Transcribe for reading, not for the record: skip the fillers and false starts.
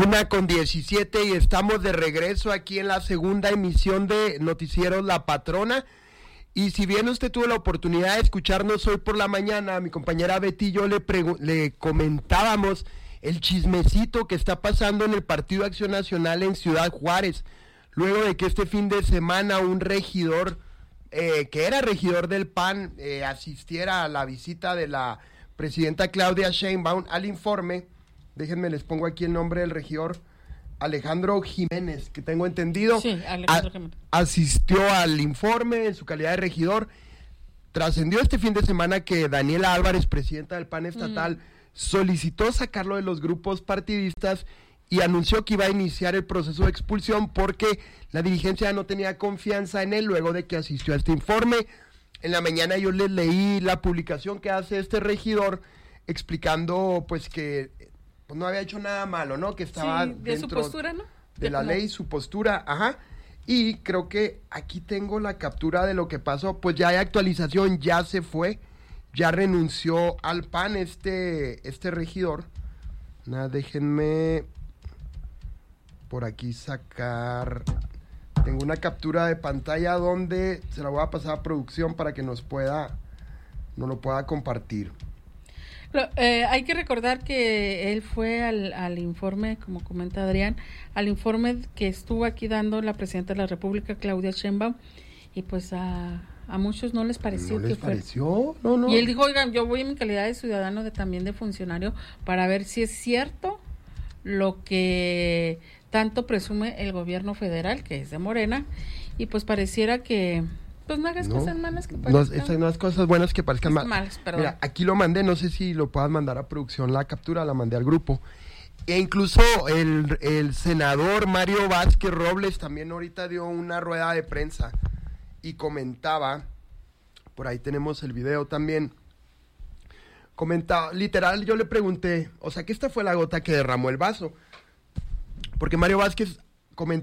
1:17 y estamos de regreso aquí en la segunda emisión de Noticieros La Patrona. Y si bien usted tuvo la oportunidad de escucharnos hoy por la mañana, mi compañera Betty y yo le comentábamos el chismecito que está pasando en el Partido Acción Nacional en Ciudad Juárez, luego de que este fin de semana un regidor, que era regidor del PAN, asistiera a la visita de la presidenta Claudia Sheinbaum al informe. Déjenme, les pongo aquí el nombre del regidor, Alejandro Jiménez, que tengo entendido, sí, Alejandro Jiménez. Asistió al informe en su calidad de regidor. Trascendió este fin de semana que Daniela Álvarez, presidenta del PAN estatal, solicitó sacarlo de los grupos partidistas y anunció que iba a iniciar el proceso de expulsión porque la dirigencia no tenía confianza en él luego de que asistió a este informe. En la mañana yo les leí la publicación que hace este regidor explicando pues que pues no había hecho nada malo, ¿no? Que estaba de dentro su postura, ¿no? de la ley, su postura, ajá. Y creo que aquí tengo la captura de lo que pasó. Pues ya hay actualización, ya se fue, ya renunció al PAN este regidor. Déjenme por aquí sacar. Tengo una captura de pantalla donde se la voy a pasar a producción para que nos lo pueda compartir. Pero, hay que recordar que él fue al informe, como comenta Adrián, al informe que estuvo aquí dando la presidenta de la República, Claudia Sheinbaum, y pues a muchos no les pareció. ¿No les pareció? No. Y él dijo, oigan, yo voy en mi calidad de ciudadano, también de funcionario, para ver si es cierto lo que tanto presume el gobierno federal, que es de Morena, y pues pareciera que pues no hagas cosas malas que parezcan. No es cosas buenas que parezcan malas. Mira, aquí lo mandé, no sé si lo puedas mandar a producción, la captura la mandé al grupo. E incluso el senador Mario Vázquez Robles también ahorita dio una rueda de prensa y comentaba, por ahí tenemos el video también, comentaba, literal, yo le pregunté, o sea, que esta fue la gota que derramó el vaso, porque Mario Vázquez comentó